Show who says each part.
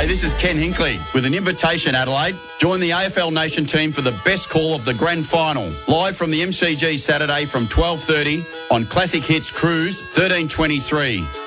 Speaker 1: Hey, this is Ken Hinkley with an invitation, Adelaide. Join the AFL Nation team for the best call of the grand final. Live from the MCG Saturday from 12:30 on Classic Hits Cruise 1323.